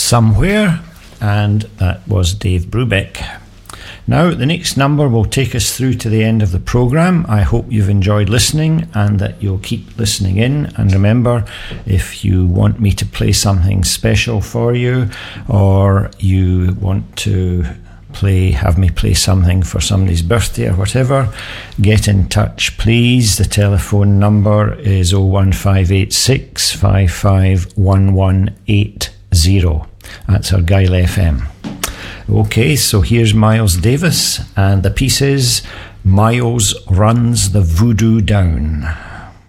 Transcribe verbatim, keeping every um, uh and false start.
Somewhere, and that was Dave Brubeck. Now, the next number will take us through to the end of the programme. I hope you've enjoyed listening and that you'll keep listening in. And remember, if you want me to play something special for you, or you want to play, have me play something for somebody's birthday or whatever, get in touch, please. The telephone number is oh one five eight six, five five one one eight zero. That's Argyle F M. Okay, so here's Miles Davis, and the piece is Miles Runs the Voodoo Down.